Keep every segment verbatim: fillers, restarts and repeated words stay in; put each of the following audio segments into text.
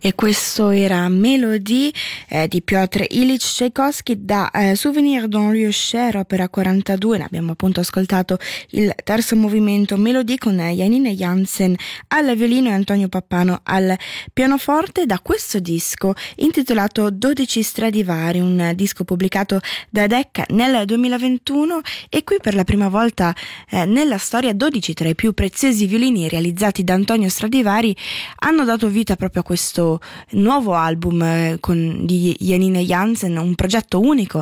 E questo era Melody eh, di Piotr Ilyich Tchaikovsky da eh, Souvenir dans lieu cher, opera quarantadue. Ne abbiamo appunto ascoltato il terzo movimento, Melody, con Janine Jansen al violino e Antonio Pappano al pianoforte, da questo disco intitolato dodici Stradivari, un disco pubblicato da Decca nel duemilaventuno. E qui per la prima volta eh, nella storia dodici tra i più preziosi violini realizzati da Antonio Stradivari hanno dato vita proprio a questo nuovo album eh, con, di Janine Jansen, un progetto unico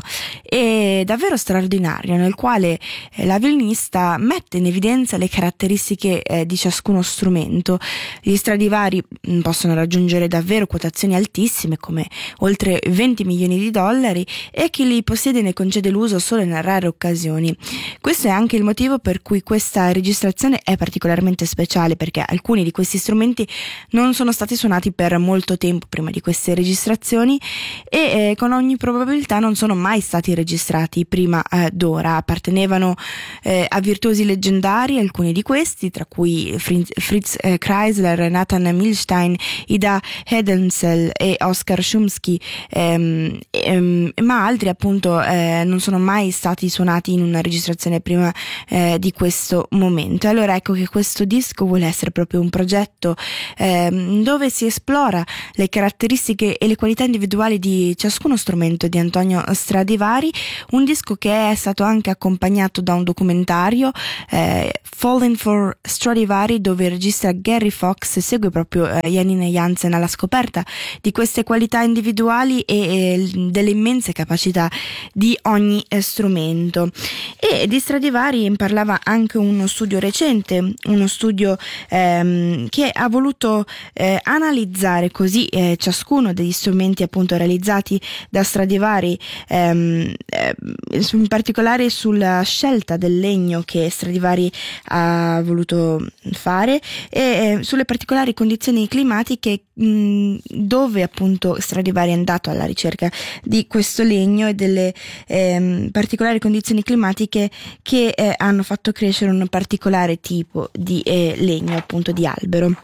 e davvero straordinario, nel quale eh, la violinista mette in evidenza le caratteristiche eh, di ciascuno strumento. Gli Stradivari mh, possono raggiungere davvero quotazioni altissime, come oltre venti milioni di dollari, e chi li possiede ne concede l'uso solo in rare occasioni. Questo è anche il motivo per cui questa registrazione è particolarmente speciale, perché alcuni di questi strumenti non sono stati suonati per molto tempo prima di queste registrazioni e eh, con ogni probabilità non sono mai stati registrati prima eh, d'ora. Appartenevano eh, a virtuosi leggendari, alcuni di questi, tra cui Fritz, Fritz eh, Kreisler, Nathan Milstein, Ida Hedensel e Oskar Chumsky, ehm, ehm, ma altri appunto eh, non sono mai stati suonati in una registrazione prima eh, di questo momento. Allora ecco che questo disco vuole essere proprio un progetto ehm, dove si esplora le caratteristiche e le qualità individuali di ciascuno strumento di Antonio Stradivari, un disco che è stato anche accompagnato da un documentario, eh, Falling for Stradivari, dove il regista Gary Fox segue proprio eh, Janine Jansen alla scoperta di queste qualità individuali e, e delle immense capacità di ogni eh, strumento. E di Stradivari parlava anche uno studio recente, uno studio ehm, che ha voluto eh, analizzare così eh, ciascuno degli strumenti appunto realizzati da Stradivari, ehm, eh, in particolare sulla scelta del legno che Stradivari ha voluto fare e eh, sulle particolari condizioni climatiche mh, dove appunto Stradivari è andato alla ricerca di questo legno e delle ehm, particolari condizioni climatiche che eh, hanno fatto crescere un particolare tipo di eh, legno, appunto di albero.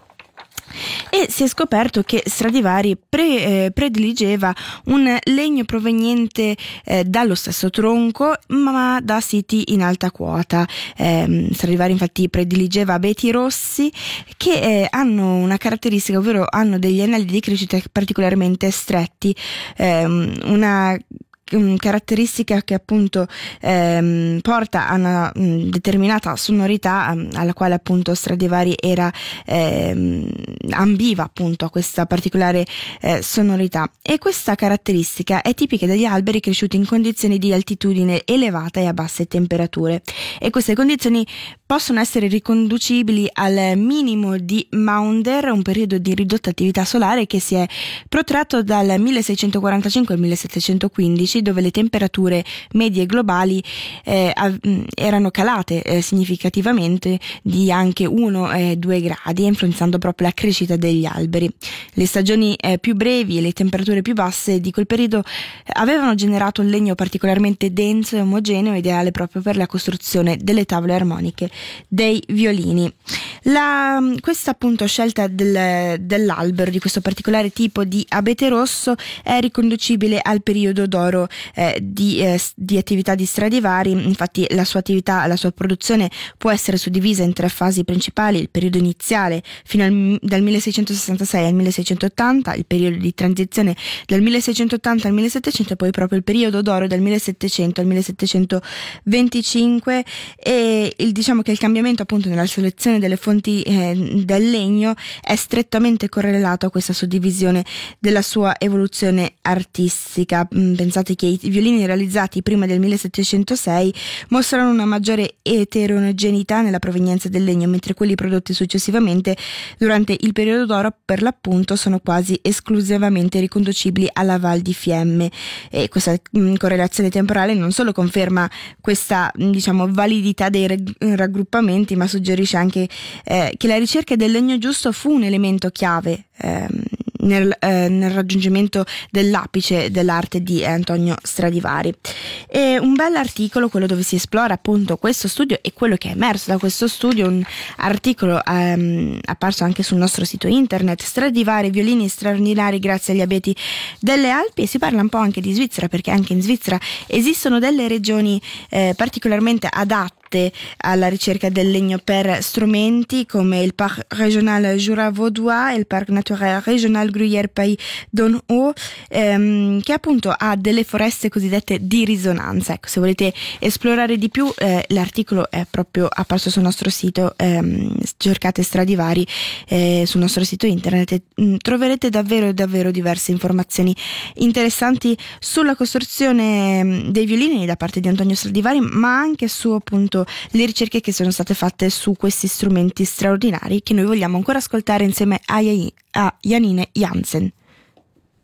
E si è scoperto che Stradivari pre, eh, prediligeva un legno proveniente eh, dallo stesso tronco ma da siti in alta quota. eh, Stradivari infatti prediligeva abeti rossi che eh, hanno una caratteristica, ovvero hanno degli anelli di crescita particolarmente stretti, eh, una caratteristica che appunto ehm, porta a una mh, determinata sonorità mh, alla quale appunto Stradivari era ehm, ambiva appunto a questa particolare eh, sonorità, e questa caratteristica è tipica degli alberi cresciuti in condizioni di altitudine elevata e a basse temperature, e queste condizioni possono essere riconducibili al minimo di Maunder, un periodo di ridotta attività solare che si è protratto dal milleseicentoquarantacinque al millesettecentoquindici, dove le temperature medie globali eh, erano calate eh, significativamente di anche uno e due gradi, influenzando proprio la crescita degli alberi. Le stagioni eh, più brevi e le temperature più basse di quel periodo avevano generato un legno particolarmente denso e omogeneo, ideale proprio per la costruzione delle tavole armoniche dei violini. La, questa appunto scelta del, dell'albero di questo particolare tipo di abete rosso è riconducibile al periodo d'oro eh, di, eh, di attività di Stradivari. Infatti la sua attività, la sua produzione può essere suddivisa in tre fasi principali: il periodo iniziale fino al, dal milleseicentosessantasei al milleseicentottanta, il periodo di transizione dal milleseicentottanta al millesettecento e poi proprio il periodo d'oro dal millesettecento al millesettecentoventicinque. E il, diciamo che il cambiamento appunto nella selezione delle fonti eh, del legno è strettamente correlato a questa suddivisione della sua evoluzione artistica. Pensate che i violini realizzati prima del millesettecentosei mostrano una maggiore eterogeneità nella provenienza del legno, mentre quelli prodotti successivamente durante il periodo d'oro per l'appunto sono quasi esclusivamente riconducibili alla Val di Fiemme. E questa mh, correlazione temporale non solo conferma questa diciamo validità dei reg- raggruppamenti, ma suggerisce anche eh, che la ricerca del legno giusto fu un elemento chiave ehm, nel, eh, nel raggiungimento dell'apice dell'arte di Antonio Stradivari. È un bell'articolo quello dove si esplora appunto questo studio e quello che è emerso da questo studio, un articolo ehm, apparso anche sul nostro sito internet, Stradivari, violini straordinari grazie agli abeti delle Alpi, e si parla un po' anche di Svizzera, perché anche in Svizzera esistono delle regioni eh, particolarmente adatte alla ricerca del legno per strumenti, come il Parc Régional Jura Vaudois e il Parc Naturel Régional Gruyère Pays d'Haut, ehm, che appunto ha delle foreste cosiddette di risonanza. Ecco, se volete esplorare di più, eh, l'articolo è proprio apparso sul nostro sito, ehm, cercate Stradivari eh, sul nostro sito internet e mh, troverete davvero davvero diverse informazioni interessanti sulla costruzione mh, dei violini da parte di Antonio Stradivari, ma anche su appunto le ricerche che sono state fatte su questi strumenti straordinari che noi vogliamo ancora ascoltare insieme a, a Janine Jansen.